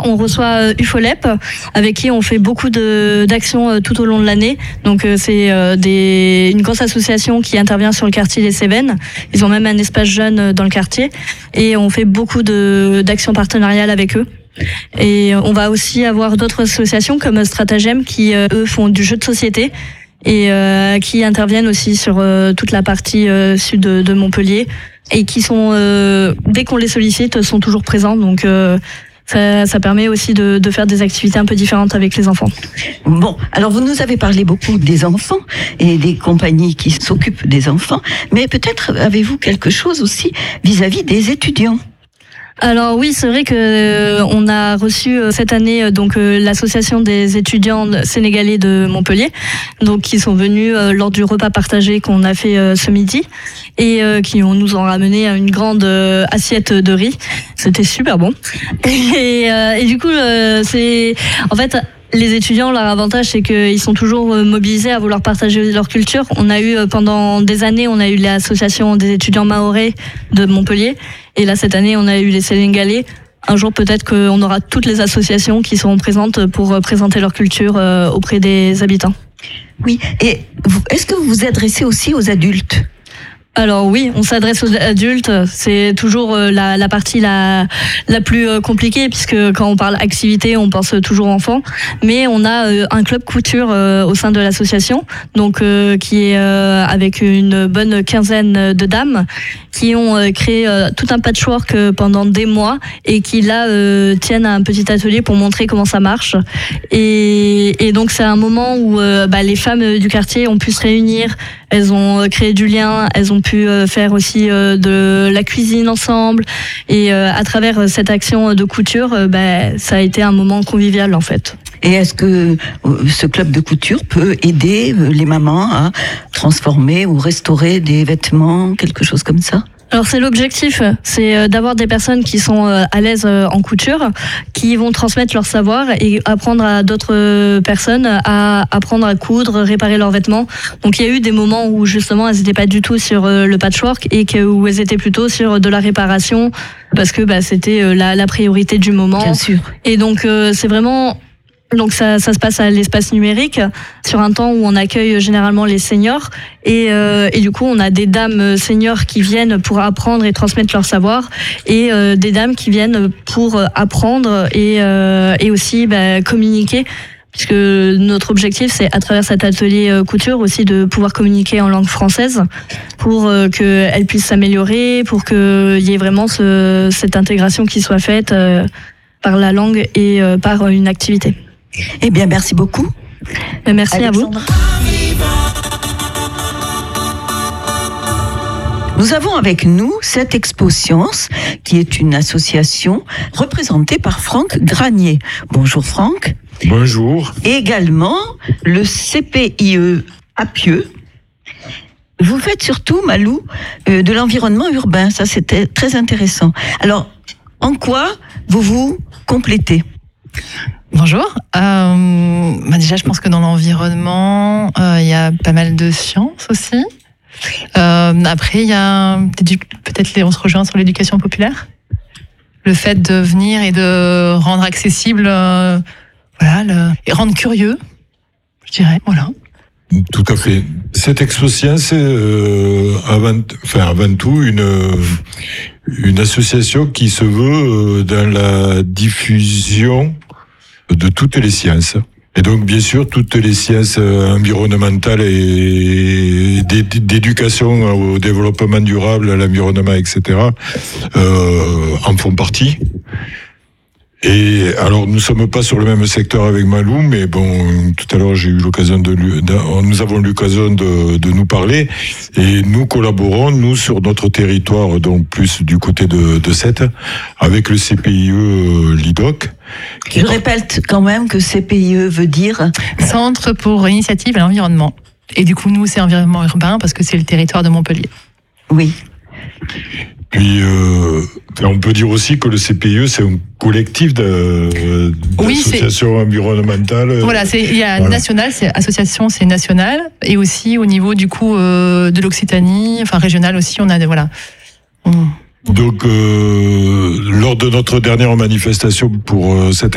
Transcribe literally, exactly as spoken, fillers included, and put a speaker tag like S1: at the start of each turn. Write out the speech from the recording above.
S1: on reçoit UFOLEP, avec qui on fait beaucoup de, d'actions tout au long de l'année. Donc c'est des, une grosse association qui intervient sur le quartier des Cévennes. Ils ont même un espace jeune dans le quartier et on fait beaucoup de, d'actions partenariales avec eux. Et on va aussi avoir d'autres associations comme Stratagem qui, eux, font du jeu de société et euh, qui interviennent aussi sur euh, toute la partie euh, sud de, de Montpellier et qui sont, euh, dès qu'on les sollicite, sont toujours présents. Donc euh, ça, ça permet aussi de, de faire des activités un peu différentes avec les enfants.
S2: Bon, alors vous nous avez parlé beaucoup des enfants et des compagnies qui s'occupent des enfants, mais peut-être avez-vous quelque chose aussi vis-à-vis des étudiants ?
S1: Alors oui, c'est vrai que euh, on a reçu euh, cette année euh, donc euh, l'association des étudiants sénégalais de Montpellier, donc qui sont venus euh, lors du repas partagé qu'on a fait euh, ce midi et euh, qui ont, nous ont ramené une grande euh, assiette de riz. C'était super bon. Et, euh, et du coup, euh, c'est en fait. Les étudiants, leur avantage, c'est qu'ils sont toujours mobilisés à vouloir partager leur culture. On a eu, pendant des années, on a eu l'association des étudiants mahorais de Montpellier. Et là, cette année, on a eu les Sénégalais. Un jour, peut-être qu'on aura toutes les associations qui seront présentes pour présenter leur culture auprès des habitants.
S2: Oui. Et vous, est-ce que vous vous adressez aussi aux adultes ?
S1: Alors oui, on s'adresse aux adultes, c'est toujours la, la partie la, la plus compliquée puisque quand on parle activité, on pense toujours enfants, mais on a un club couture au sein de l'association, donc qui est avec une bonne quinzaine de dames qui ont créé tout un patchwork pendant des mois et qui là tiennent un petit atelier pour montrer comment ça marche. Et, et donc c'est un moment où bah, les femmes du quartier ont pu se réunir, elles ont créé du lien, elles ont pu faire aussi de la cuisine ensemble et à travers cette action de couture, bah, ça a été un moment convivial en fait.
S2: Et est-ce que ce club de couture peut aider les mamans à transformer ou restaurer des vêtements, quelque chose comme ça ?
S1: Alors c'est l'objectif, c'est d'avoir des personnes qui sont à l'aise en couture, qui vont transmettre leur savoir et apprendre à d'autres personnes à apprendre à coudre, réparer leurs vêtements. Donc il y a eu des moments où justement elles n'étaient pas du tout sur le patchwork et que, où elles étaient plutôt sur de la réparation parce que bah, c'était la, la priorité du moment.
S2: Bien sûr.
S1: Et donc euh, c'est vraiment... Donc ça, ça se passe à l'espace numérique sur un temps où on accueille généralement les seniors et, euh, et du coup on a des dames seniors qui viennent pour apprendre et transmettre leur savoir et euh, des dames qui viennent pour apprendre et, euh, et aussi bah, communiquer puisque notre objectif c'est à travers cet atelier couture aussi de pouvoir communiquer en langue française pour euh, qu'elles puissent s'améliorer, pour qu'il y ait vraiment ce, cette intégration qui soit faite euh, par la langue et euh, par une activité.
S2: Eh bien, merci beaucoup.
S1: Merci Alexandre. À
S2: vous. Nous avons avec nous cette Expo Science, qui est une association représentée par Franck Granier. Bonjour Franck.
S3: Bonjour.
S2: Également le C P I E Appieux. Vous faites surtout, Malou, euh, de l'environnement urbain. Ça, c'était très intéressant. Alors, en quoi vous vous complétez ?
S4: Bonjour. Euh, bah déjà, je pense que dans l'environnement, il euh, y a pas mal de sciences aussi. Euh, après, il y a peut-être les, on se rejoint sur l'éducation populaire. Le fait de venir et de rendre accessible, euh, voilà, le, et rendre curieux, je dirais, voilà.
S3: Tout à fait. Cette Expo Science, c'est euh, avant, enfin, avant tout une, une association qui se veut dans la diffusion de toutes les sciences. Et donc, bien sûr, toutes les sciences environnementales et d'éducation au développement durable, à l'environnement, et cetera, euh, en font partie. Et alors, nous sommes pas sur le même secteur avec Malou, mais bon, tout à l'heure, j'ai eu l'occasion de, lui, de nous avons l'occasion de, de nous parler, et nous collaborons, nous, sur notre territoire, donc plus du côté de, de Sète, avec le C P I E L I D O C.
S2: Je répète quand même que C P I E veut dire
S4: Centre pour Initiative à l'Environnement. Et du coup, nous, c'est environnement urbain parce que c'est le territoire de Montpellier.
S2: Oui.
S3: Puis, euh, on peut dire aussi que le C P I E, c'est un collectif de, d'associations oui, environnementales.
S4: Voilà, c'est, il y a voilà. National, c'est association, c'est national, et aussi au niveau du coup euh, de l'Occitanie, enfin régional aussi, on a des voilà. On...
S3: Donc, euh, lors de notre dernière manifestation pour euh, cette